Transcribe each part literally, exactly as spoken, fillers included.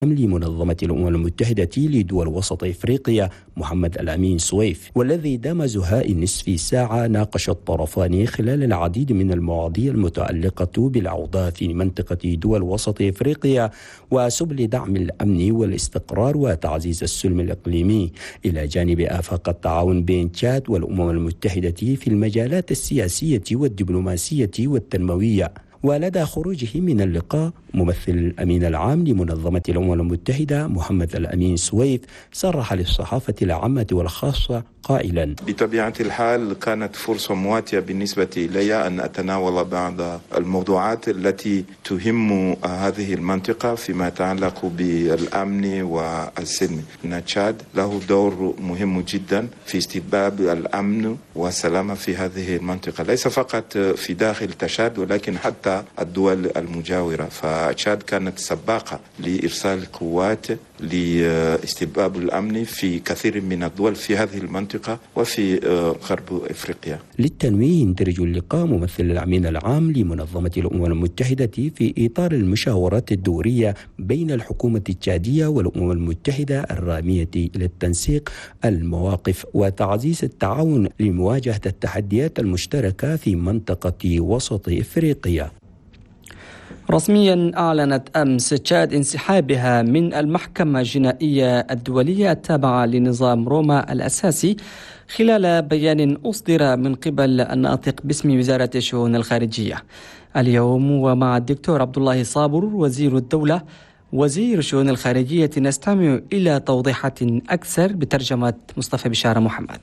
لمنظمة الأمم المتحدة لدول وسط إفريقيا محمد الأمين سويف، والذي دام زهاء نصف ساعة ناقش الطرفان خلال العديد من المواضيع المتعلقة بالأوضاع في منطقة دول وسط إفريقيا وسبل دعم الأمن والاستقرار وتعزيز السلم الإقليمي، إلى جانب آفاق التعاون بين تشاد والأمم المتحدة في المجالات السياسية والدبلوماسية والتنموية. ولدى خروجه من اللقاء ممثل الأمين العام لمنظمة الأمم المتحدة محمد الأمين سويف صرح للصحافة العامة والخاصة قائلا: بطبيعة الحال كانت فرصة مواتية بالنسبة إلي أن أتناول بعض الموضوعات التي تهم هذه المنطقة فيما يتعلق بالأمن والسلم. إن تشاد له دور مهم جدا في استتباب الأمن والسلامة في هذه المنطقة، ليس فقط في داخل تشاد ولكن حتى الدول المجاورة. فتشاد كانت سباقة لإرسال قوات لاستتباب الأمن في كثير من الدول في هذه المنطقة وفي غرب إفريقيا. للتنويه يندرج اللقاء ممثل الأمين العام لمنظمة الأمم المتحدة في إطار المشاورات الدورية بين الحكومة التشادية والأمم المتحدة الرامية إلى التنسيق المواقف وتعزيز التعاون لمواجهة التحديات المشتركة في منطقة وسط إفريقيا. رسميا أعلنت أمس تشاد انسحابها من المحكمة الجنائية الدولية التابعة لنظام روما الأساسي، خلال بيان أصدر من قبل الناطق باسم وزارة الشؤون الخارجية. اليوم ومع الدكتور عبد الله صابر وزير الدولة وزير الشؤون الخارجية نستمع إلى توضيحات أكثر بترجمة مصطفى بشارة محمد.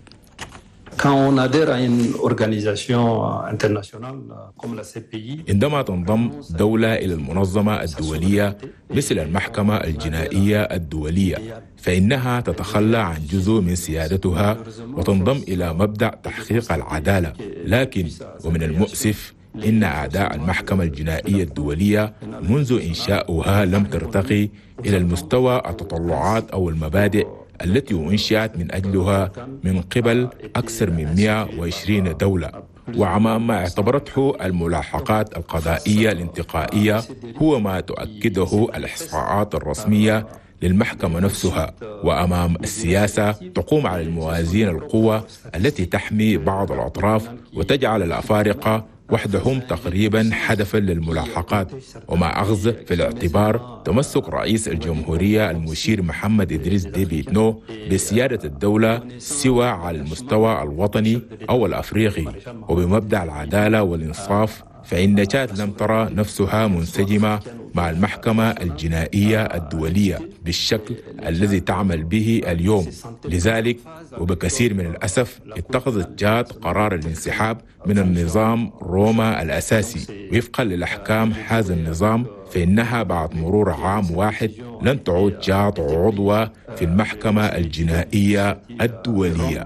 عندما تنضم دولة إلى المنظمة الدولية مثل المحكمة الجنائية الدولية، فإنها تتخلى عن جزء من سيادتها وتنضم إلى مبدأ تحقيق العدالة. لكن ومن المؤسف إن أعداء المحكمة الجنائية الدولية منذ إنشاؤها لم ترتقي إلى المستوى التطلعات أو المبادئ التي أنشئت من أجلها من قبل أكثر من مئة وعشرين دولة. وعما ما اعتبرته الملاحقات القضائية الانتقائية هو ما تؤكده الإحصاءات الرسمية للمحكمة نفسها، وأمام السياسة تقوم على الموازين القوى التي تحمي بعض الأطراف وتجعل الأفارقة وحدهم تقريبا هدفا للملاحقات. وما أخذ في الاعتبار تمسك رئيس الجمهورية المشير محمد إدريس ديبي إتنو بسيادة الدولة سواء على المستوى الوطني أو الأفريقي وبمبدأ العدالة والإنصاف، فإن تشاد لم ترى نفسها منسجمة مع المحكمة الجنائية الدولية بالشكل الذي تعمل به اليوم. لذلك وبكثير من الأسف اتخذت تشاد قرار الانسحاب من النظام روما الأساسي. وفقا للأحكام هذا النظام فإنها بعد مرور عام واحد لن تعود تشاد عضوة في المحكمة الجنائية الدولية.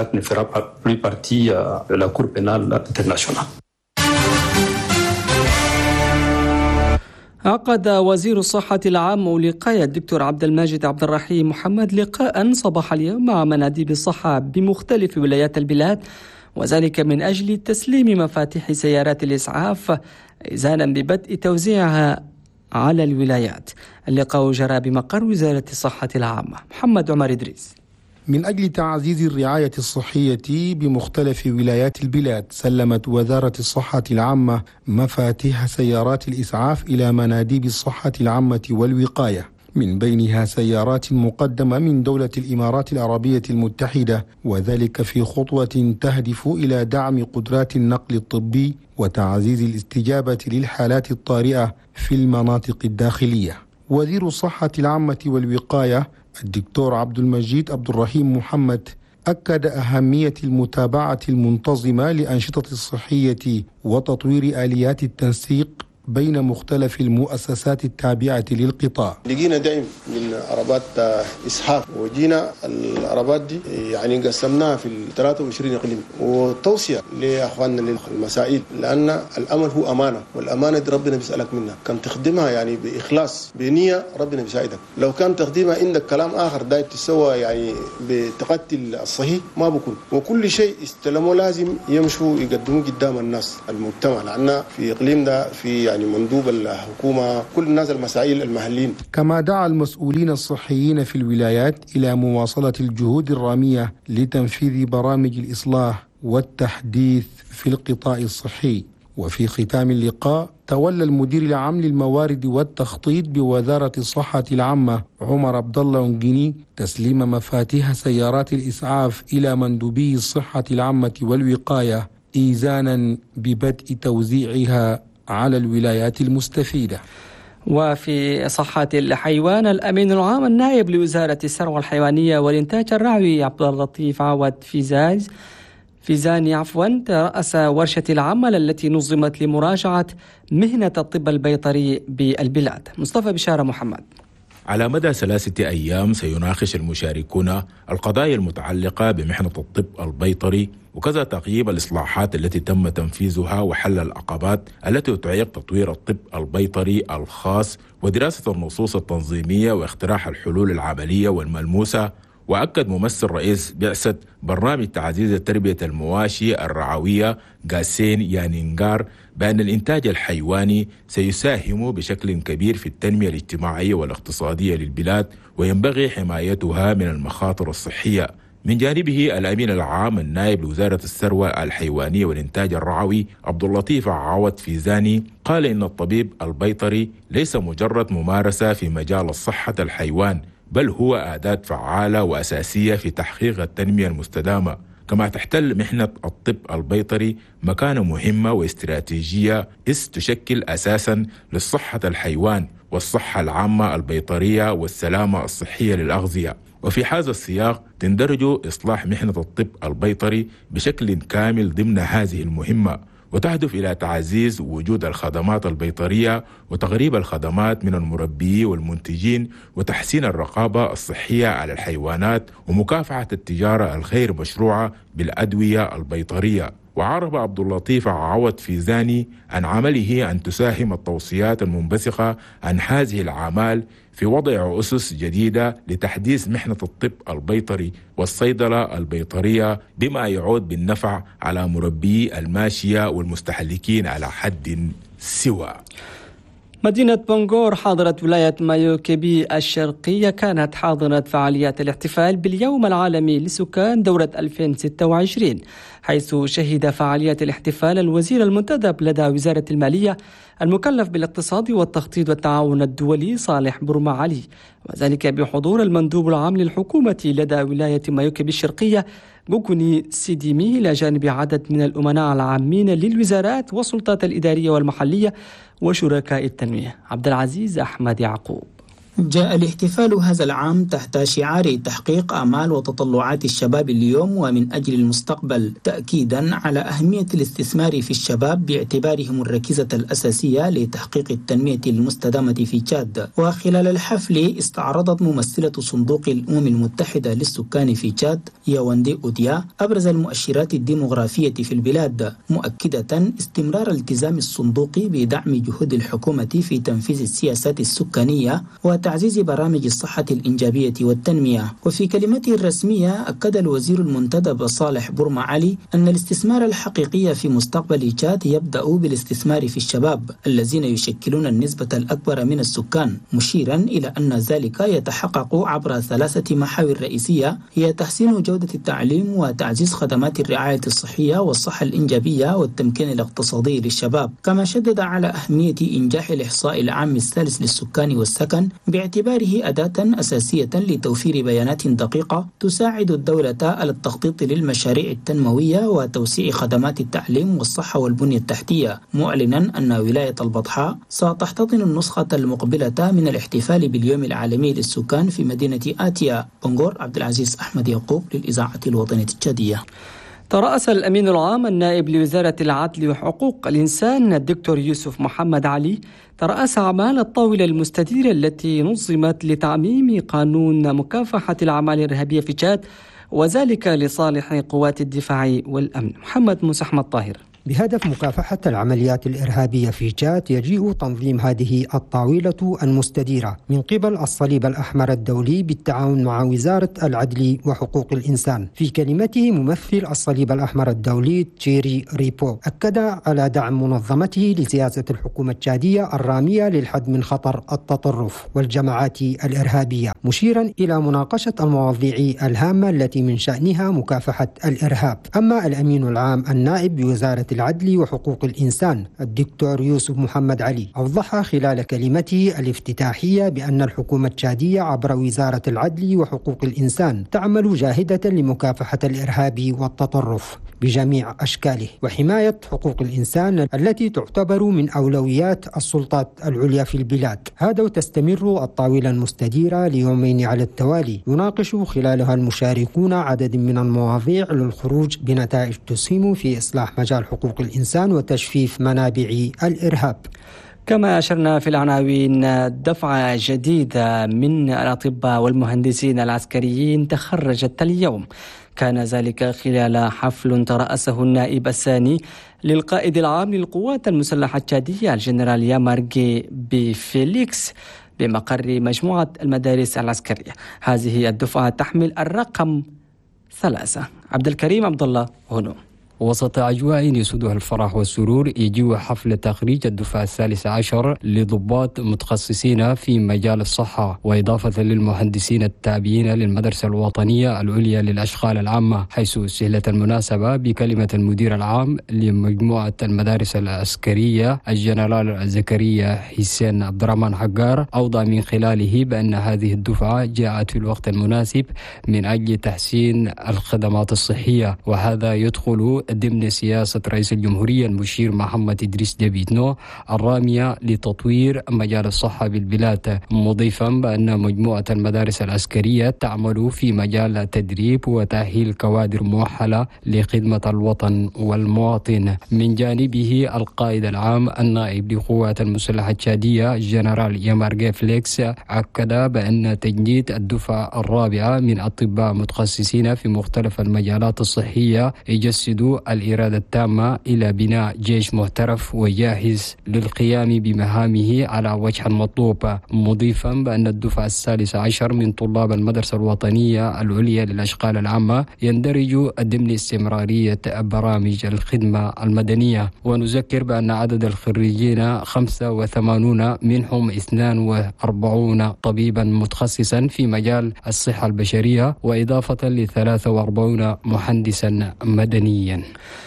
عقد وزير الصحة العامة والوقاية الدكتور عبد الماجد عبد الرحيم محمد لقاء صباح اليوم مع مناديب الصحة بمختلف ولايات البلاد، وذلك من أجل تسليم مفاتيح سيارات الإسعاف إذانا ببدء توزيعها على الولايات. اللقاء جرى بمقر وزارة الصحة العامة. محمد عمر إدريس. من أجل تعزيز الرعاية الصحية بمختلف ولايات البلاد، سلمت وزارة الصحة العامة مفاتيح سيارات الإسعاف إلى مناديب الصحة العامة والوقاية، من بينها سيارات مقدمة من دولة الإمارات العربية المتحدة، وذلك في خطوة تهدف إلى دعم قدرات النقل الطبي وتعزيز الاستجابة للحالات الطارئة في المناطق الداخلية. وزير الصحة العامة والوقاية الدكتور عبد المجيد عبد الرحيم محمد أكد أهمية المتابعة المنتظمة لأنشطة الصحية وتطوير آليات التنسيق بين مختلف المؤسسات التابعة للقطاع. لقينا دعم من عربات إسحاق، وجينا العربات دي يعني قسمناها في ثلاثة وعشرين إقليم، وتوصية لأخواننا المسائل، لأن الأمل هو أمانة، والأمانة دي ربنا بيسألك منها، كان تخدمها يعني بإخلاص بنية ربنا بيساعدك. لو كان تخدمها عندك كلام آخر داير تسوى يعني بتقتل الصحيح ما بكون، وكل شيء استلموا لازم يمشوا يقدموا قدام الناس المجتمع، لأن في إقليم ده في يعني مندوب الحكومة، كل الناس المسائل المحليين. كما دعا المسؤولين الصحيين في الولايات إلى مواصلة الجهود الرامية لتنفيذ برامج الإصلاح والتحديث في القطاع الصحي. وفي ختام اللقاء تولى المدير العام للموارد والتخطيط بوزارة الصحة العامة عمر عبد الله ونجيني تسليم مفاتيح سيارات الإسعاف إلى مندوبي الصحة العامة والوقاية إيزانا ببدء توزيعها على الولايات المستفيدة. وفي صحة الحيوان، الأمين العام النائب لوزارة الثروة الحيوانية والإنتاج الرعوي عبد اللطيف عوض فيزاز فيزاني عفوا ترأس ورشة العمل التي نظمت لمراجعة مهنة الطب البيطري بالبلاد. مصطفى بشارة محمد. على مدى ثلاثة أيام سيناقش المشاركون القضايا المتعلقة بمحنة الطب البيطري، وكذا تقييم الإصلاحات التي تم تنفيذها وحل العقبات التي تعيق تطوير الطب البيطري الخاص، ودراسة النصوص التنظيمية واقتراح الحلول العملية والملموسة. وأكد ممثل رئيس بعثة برنامج تعزيز التربية المواشي الرعوية غاسين يانينغار بأن الإنتاج الحيواني سيساهم بشكل كبير في التنمية الاجتماعية والاقتصادية للبلاد، وينبغي حمايتها من المخاطر الصحية. من جانبه الأمين العام النائب لوزارة الثروة الحيوانية والإنتاج الرعوي عبد اللطيف عوض فيزاني قال إن الطبيب البيطري ليس مجرد ممارسة في مجال الصحة الحيوان، بل هو أداة فعالة وأساسية في تحقيق التنمية المستدامة. كما تحتل محنة الطب البيطري مكانة مهمة واستراتيجية، إذ تشكل أساسا للصحة الحيوان والصحة العامة البيطرية والسلامة الصحية للأغذية. وفي هذا السياق تندرج إصلاح محنة الطب البيطري بشكل كامل ضمن هذه المهمة، وتهدف إلى تعزيز وجود الخدمات البيطرية وتغريب الخدمات من المربيين والمنتجين، وتحسين الرقابة الصحية على الحيوانات، ومكافحة التجارة الغير مشروعة بالأدوية البيطرية. وعرب عبد اللطيف عوض فيزاني عن عمله أن تساهم التوصيات المنبثقة عن هذه الأعمال في وضع أسس جديدة لتحديث محنة الطب البيطري والصيدلة البيطرية، بما يعود بالنفع على مربي الماشية والمستهلكين على حد سواء. مدينة بنغور حاضرة ولاية مايو كيبي الشرقية كانت حاضرة فعاليات الاحتفال باليوم العالمي للسكان دورة ألفين وستة وعشرين، حيث شهد فعاليات الاحتفال الوزير المنتدب لدى وزارة المالية المكلف بالاقتصاد والتخطيط والتعاون الدولي صالح بورما علي، وذلك بحضور المندوب العام للحكومة لدى ولاية مايو كيبي الشرقية غوكوني سيديمي، إلى جانب عدد من الأمناء العامين للوزارات والسلطات الإدارية والمحلية وشركاء التنمية. عبد العزيز أحمد يعقوب. جاء الاحتفال هذا العام تحت شعار تحقيق آمال وتطلعات الشباب اليوم ومن أجل المستقبل، تأكيدا على أهمية الاستثمار في الشباب باعتبارهم الركيزة الأساسية لتحقيق التنمية المستدامة في تشاد. وخلال الحفل استعرضت ممثلة صندوق الأمم المتحدة للسكان في تشاد ياوندي أوديا أبرز المؤشرات الديمغرافية في البلاد، مؤكدة استمرار التزام الصندوق بدعم جهود الحكومة في تنفيذ السياسات السكانية وتعزيز برامج الصحة الإنجابية والتنمية. وفي كلمته الرسمية أكد الوزير المنتدب صالح بورما علي أن الاستثمار الحقيقي في مستقبل تشاد يبدأ بالاستثمار في الشباب الذين يشكلون النسبة الأكبر من السكان، مشيرا إلى أن ذلك يتحقق عبر ثلاثة محاور رئيسية هي تحسين جودة التعليم وتعزيز خدمات الرعاية الصحية والصحة الإنجابية والتمكين الاقتصادي للشباب. كما شدد على أهمية إنجاح الإحصاء العام الثالث للسكان والسكن باعتباره أداة أساسية لتوفير بيانات دقيقة تساعد الدولة على التخطيط للمشاريع التنموية وتوسيع خدمات التعليم والصحة والبنية التحتية، معلنا أن ولاية البطحاء ستحتضن النسخة المقبلة من الاحتفال باليوم العالمي للسكان في مدينة آتيا. بنغور. عبد العزيز أحمد يعقوب للإذاعة الوطنية التشادية. ترأس الأمين العام النائب لوزارة العدل وحقوق الإنسان الدكتور يوسف محمد علي ترأس أعمال الطاولة المستديرة التي نظمت لتعميم قانون مكافحة الأعمال الإرهابية في تشاد، وذلك لصالح قوات الدفاع والأمن. محمد موسى أحمد طاهر. بهدف مكافحة العمليات الإرهابية في تشاد، يجيء تنظيم هذه الطاولة المستديرة من قبل الصليب الأحمر الدولي بالتعاون مع وزارة العدل وحقوق الإنسان. في كلمته ممثل الصليب الأحمر الدولي تشيري ريبو أكد على دعم منظمته لسياسة الحكومة التشادية الرامية للحد من خطر التطرف والجماعات الإرهابية، مشيرا إلى مناقشة المواضيع الهامة التي من شأنها مكافحة الإرهاب. أما الأمين العام النائب بوزارة العدل وحقوق الإنسان الدكتور يوسف محمد علي أوضح خلال كلمته الافتتاحية بأن الحكومة التشادية عبر وزارة العدل وحقوق الإنسان تعمل جاهدة لمكافحة الإرهاب والتطرف بجميع أشكاله وحماية حقوق الإنسان التي تعتبر من أولويات السلطات العليا في البلاد. هذا وتستمر الطاولة المستديرة ليومين على التوالي يناقش خلالها المشاركون عدد من المواضيع للخروج بنتائج تسهم في إصلاح مجال حقوق الإنسان وتجفيف منابع الإرهاب. كما أشرنا في العناوين، دفعة جديدة من الأطباء والمهندسين العسكريين تخرجت اليوم. كان ذلك خلال حفل ترأسه النائب الثاني للقائد العام للقوات المسلحة التشادية الجنرال يامارغي بفيليكس بمقر مجموعة المدارس العسكرية. هذه الدفعة تحمل الرقم ثلاثة. عبد الكريم عبد الله هنا. وسط أجواء يسودها الفرح والسرور، يجيء حفل تخريج الدفعة الثالثة عشر لضباط متخصصين في مجال الصحة، وإضافة للمهندسين التابعين للمدرسة الوطنية العليا للأشغال العامة، حيث استهلت المناسبة بكلمة المدير العام لمجموعة المدارس العسكرية الجنرال زكريا حسين عبد الرحمن حجار، أوضح من خلاله بأن هذه الدفعة جاءت في الوقت المناسب من أجل تحسين الخدمات الصحية، وهذا يدخل ضمن سياسة رئيس الجمهورية المشير محمد إدريس ديبيتنو الرامية لتطوير مجال الصحة بالبلاد، مضيفا بأن مجموعة المدارس العسكرية تعمل في مجال التدريب وتأهيل كوادر مؤهلة لخدمة الوطن والمواطن. من جانبه القائد العام النائب للقوات المسلحة التشادية الجنرال يامارغي فليكس أكد بأن تجنيد الدفعة الرابعة من أطباء متخصصين في مختلف المجالات الصحية يجسد الإرادة التامة إلى بناء جيش محترف وجاهز للقيام بمهامه على وجه المطلوب، مضيفا بأن الدفعة الثالثة عشر من طلاب المدرسة الوطنية العليا للأشغال العامة يندرج ضمن استمرارية برامج الخدمة المدنية. ونذكر بأن عدد الخريجين خمسة وثمانين، منهم اثنين وأربعين طبيبا متخصصا في مجال الصحة البشرية، وإضافة ل ثلاثة وأربعين مهندسا مدنيا.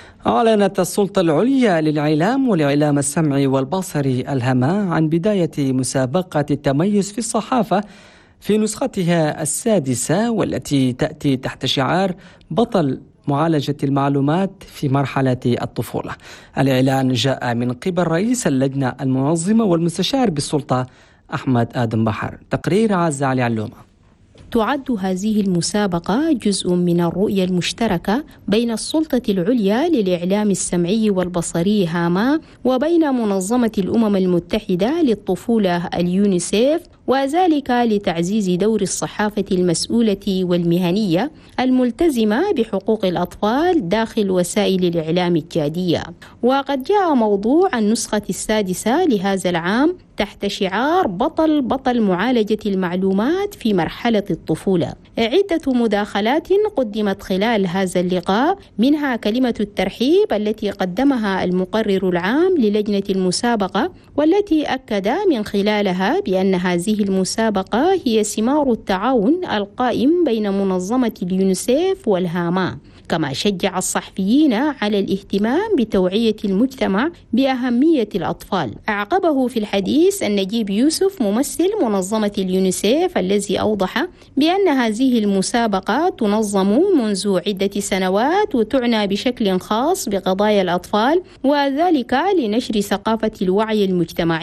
أعلنت السلطة العليا للإعلام والإعلام السمعي والبصري الهما عن بداية مسابقة التميز في الصحافة في نسختها السادسة، والتي تأتي تحت شعار بطل معالجة المعلومات في مرحلة الطفولة. الإعلان جاء من قبل رئيس اللجنة المنظمة والمستشار بالسلطة أحمد آدم بحر. تقرير عز علي علومة. تعد هذه المسابقة جزء من الرؤية المشتركة بين السلطة العليا للإعلام السمعي والبصري هاما وبين منظمة الأمم المتحدة للطفولة اليونيسيف، وذلك لتعزيز دور الصحافة المسؤولة والمهنية الملتزمة بحقوق الأطفال داخل وسائل الإعلام التشادية. وقد جاء موضوع النسخة السادسة لهذا العام تحت شعار بطل بطل معالجة المعلومات في مرحلة الطفولة. عدة مداخلات قدمت خلال هذا اللقاء، منها كلمة الترحيب التي قدمها المقرر العام للجنة المسابقة، والتي أكد من خلالها بأن هذه المسابقة هي ثمار التعاون القائم بين منظمة اليونيسيف والهاما. كما شجع الصحفيين على الاهتمام بتوعية المجتمع بأهمية الأطفال. أعقبه في الحديث النجيب يوسف ممثل منظمة اليونيسيف، الذي أوضح بأن هذه المسابقة تنظم منذ عدة سنوات وتعنى بشكل خاص بقضايا الأطفال، وذلك لنشر ثقافة الوعي المجتمعي.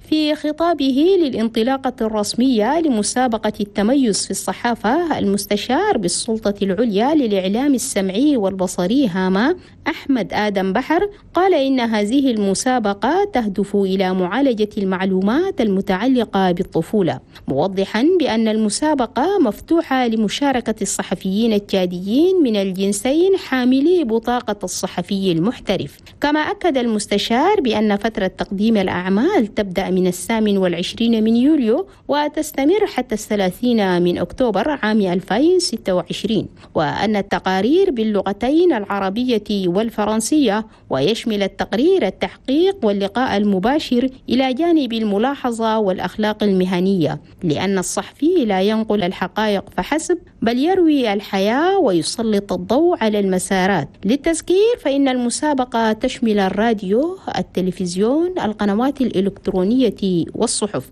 في خطابه للانطلاقة الرسمية لمسابقة التميز في الصحافة، المستشار بالسلطة العليا للإعلام السمعي والبصري هاما أحمد آدم بحر قال إن هذه المسابقة تهدف إلى معالجة المعلومات المتعلقة بالطفولة، موضحا بأن المسابقة مفتوحة لمشاركة الصحفيين التشاديين من الجنسين حاملي بطاقة الصحفي المحترف. كما أكد المستشار بأن فترة تقديم الأعمال تبدأ من الثامن والعشرين من يوليو وتستمر حتى الثلاثين من أكتوبر عام ألفين وستة وعشرين، وأن التقارير باللغتين العربية والفرنسية، ويشمل التقرير التحقيق واللقاء المباشر إلى جانب الملاحظة والأخلاق المهنية، لأن الصحفي لا ينقل الحقائق فحسب بل يروي الحياة ويسلط الضوء على المسارات. للتذكير فإن المسابقة تشمل الراديو، التلفزيون، القنوات الإلكترونية والصحف.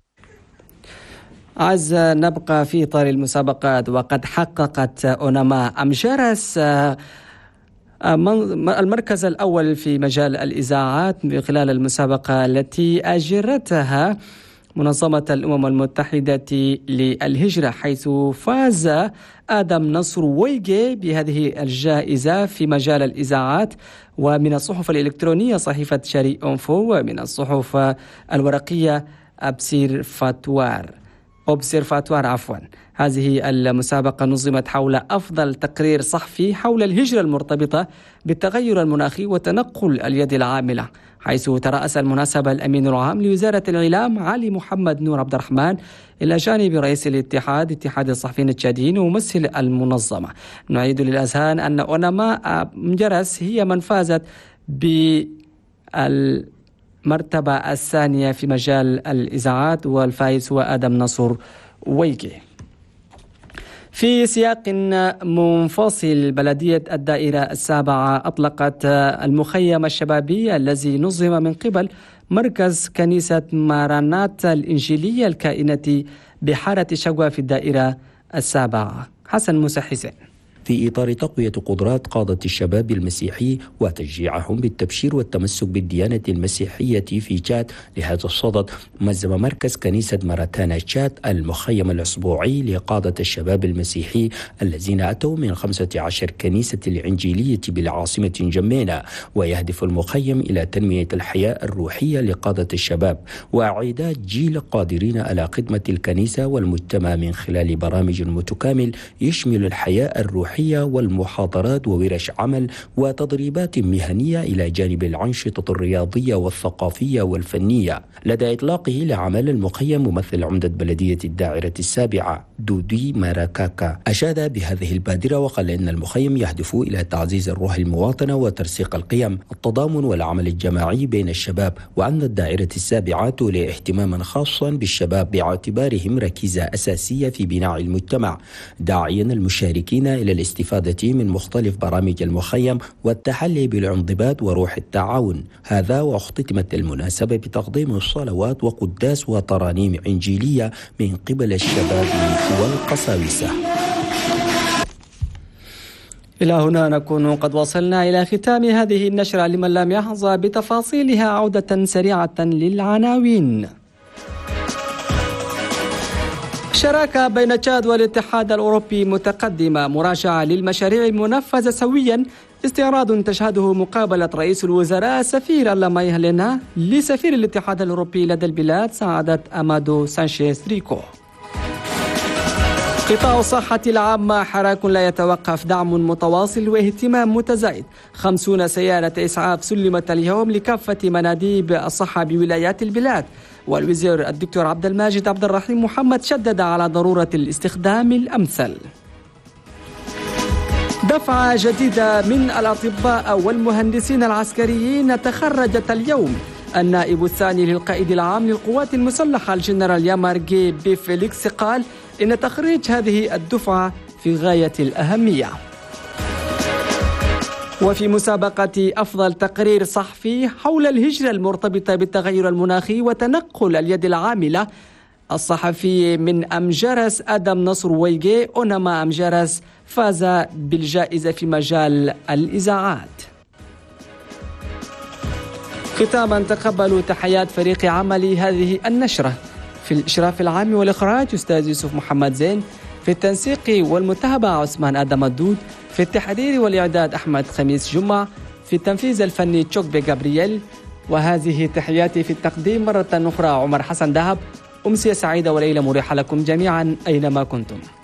عز نبقى في إطار المسابقات، وقد حققت أوناما أمجرس المركز الأول في مجال الإذاعات من خلال المسابقة التي أجرتها منظمة الأمم المتحدة للهجرة، حيث فاز آدم نصر ويجي بهذه الجائزة في مجال الإذاعات، ومن الصحف الإلكترونية صحيفة شاري أونفو، ومن الصحف الورقية أبسير فاتوار أوبسير فاتوار عفوا. هذه المسابقة نظمت حول أفضل تقرير صحفي حول الهجرة المرتبطة بالتغير المناخي وتنقل اليد العاملة، حيث ترأس المناسبة الأمين العام لوزارة الإعلام علي محمد نور عبد الرحمن إلى جانب رئيس الاتحاد اتحاد الصحفيين التشاديين وممثل المنظمة. نعيد للأذهان أن أوناما أمجرس هي من فازت بالمرتبة الثانية في مجال الإذاعات، والفائز هو آدم نصر ويجي. في سياق منفصل، بلدية الدائرة السابعة أطلقت المخيم الشبابي الذي نظم من قبل مركز كنيسة مارانات الإنجيلية الكائنة بحارة شقوة في الدائرة السابعة. حسن موسى حسين. في إطار تقوية قدرات قادة الشباب المسيحي وتشجيعهم بالتبشير والتمسك بالديانة المسيحية في تشاد، لهذا الصدد نظم مركز كنيسة ماراتانا تشاد المخيم الأسبوعي لقادة الشباب المسيحي الذين أتوا من خمسة عشر كنيسة الإنجيلية بالعاصمة جمينة، ويهدف المخيم إلى تنمية الحياة الروحية لقادة الشباب وإعداد جيل قادرين على خدمة الكنيسة والمجتمع من خلال برامج متكامل يشمل الحياة الروحية والمحاضرات وورش عمل وتدريبات مهنية إلى جانب الأنشطة الرياضية والثقافية والفنية. لدى إطلاقه لعمل المخيم، ممثل عمدة بلدية الدائرة السابعة دودي ماراكاكا أشاد بهذه البادرة، وقال إن المخيم يهدف إلى تعزيز الروح المواطنة وترسيخ القيم، التضامن والعمل الجماعي بين الشباب، وأن الدائرة السابعة تولي اهتماما خاصا بالشباب باعتبارهم ركيزة أساسية في بناء المجتمع، داعيا المشاركين إلى الاستفادة من مختلف برامج المخيم والتحلي بالانضباط وروح التعاون. هذا واختتمت المناسبة بتقديم الصلوات وقداس وترانيم إنجيلية من قبل الشباب والقساوسة. إلى هنا نكون قد وصلنا إلى ختام هذه النشرة. لمن لم يحظى بتفاصيلها عودة سريعة للعناوين. شراكة بين تشاد والاتحاد الأوروبي متقدمة، مراجعة للمشاريع المنفذة سويا، استعراض تشهده مقابلة رئيس الوزراء سفير اللاماي هيلينا لسفير الاتحاد الأوروبي لدى البلاد سعادة أمادو سانشيز ريكو. قطاع الصحة العامة حراك لا يتوقف، دعم متواصل واهتمام متزايد. خمسون سيارة إسعاف سلمت اليوم لكافة مناديب الصحة بولايات البلاد. والوزير الدكتور عبد الماجد عبد الرحيم محمد شدد على ضرورة الاستخدام الأمثل. دفعة جديدة من الأطباء والمهندسين العسكريين تخرجت اليوم. النائب الثاني للقائد العام للقوات المسلحة الجنرال يامارجي بي فيليكس قال إن تخريج هذه الدفعة في غاية الأهمية. وفي مسابقة أفضل تقرير صحفي حول الهجرة المرتبطة بالتغير المناخي وتنقل اليد العاملة، الصحفي من أمجرس آدم نصر ويجي أوناما أمجرس فاز بالجائزة في مجال الإذاعات. ختاما تقبلوا تحيات فريق عمل هذه النشرة. في الإشراف العام والإخراج أستاذ يوسف محمد زين، في التنسيق والمتابعة عثمان آدم الدود، في التحرير والإعداد أحمد خميس جمع، في التنفيذ الفني تشوكبي جابرييل. وهذه تحياتي في التقديم مرة أخرى عمر حسن دهب. أمسية سعيدة وليلة مريحة لكم جميعا أينما كنتم.